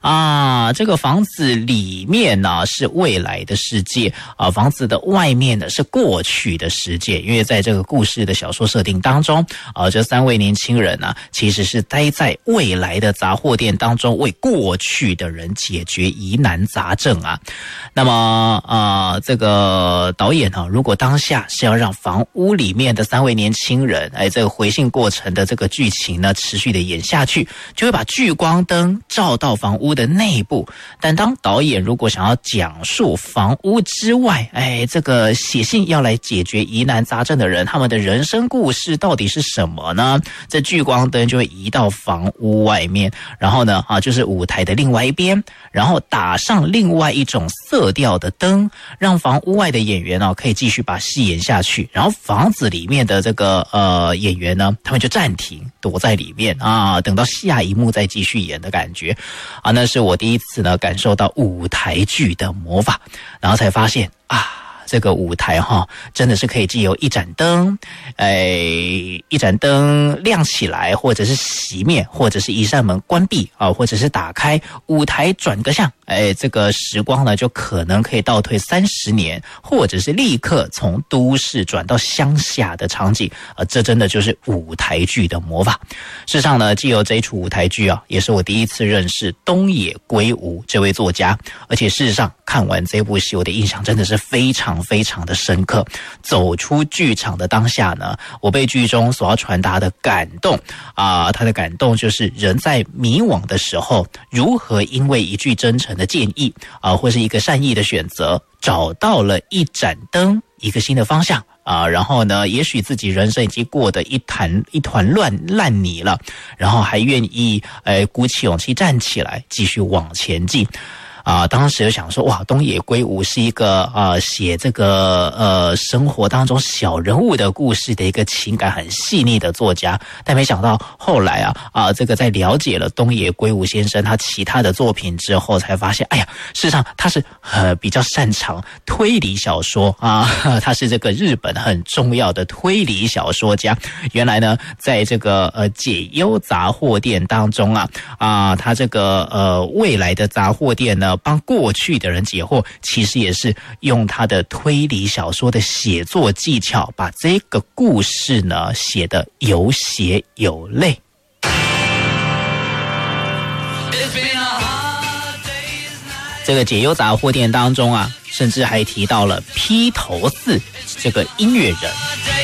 这个房子里面呢是未来的世界房子的外面呢是过去的世界。因为在这个故事的小说设定当中这3位年轻人呢其实是待在未来的杂货店当中，为过去的人解决疑难杂症那么这个导演如果当下是要让房屋里面的3位年轻人这个回信过程的这个剧情呢持续的演下去，就会把聚光灯照到房屋的内部。但当导演如果想要讲述房屋之外这个写信要来解决疑难杂症的人，他们的人生故事到底是什么呢？这聚光灯就会移到房屋外面，然后呢就是舞台的另外一边，然后打上另外一种色调的灯，让房屋外的演员可以继续把戏演下去。然后房子里面的这个演员呢，他们就暂停躲在里面等到下一幕再继续演的感觉那是我第一次呢感受到舞台剧的魔法，然后才发现这个舞台真的是可以藉由一盏灯亮起来，或者是熄灭，或者是一扇门关闭或者是打开，舞台转个向这个时光呢就可能可以倒退30年，或者是立刻从都市转到乡下的场景这真的就是舞台剧的魔法。事实上呢，藉由这一出舞台剧也是我第一次认识东野圭吾这位作家，而且事实上看完这部戏，我的印象真的是非常非常的深刻。走出剧场的当下呢，我被剧中所要传达的感动他的感动就是人在迷惘的时候，如何因为一句真诚的建议或是一个善意的选择，找到了一盏灯，一个新的方向然后呢，也许自己人生已经过得一团烂泥了，然后还愿意鼓起勇气站起来，继续往前进。当时就想说，哇，东野圭吾是一个写这个生活当中小人物的故事的一个情感很细腻的作家。但没想到后来这个在了解了东野圭吾先生他其他的作品之后，才发现，事实上他是比较擅长推理小说他是这个日本很重要的推理小说家。原来呢，在这个解忧杂货店当中他这个未来的杂货店呢，帮过去的人解惑，其实也是用他的推理小说的写作技巧，把这个故事呢写得有血有泪。这个解忧杂货店当中甚至还提到了披头四这个音乐人。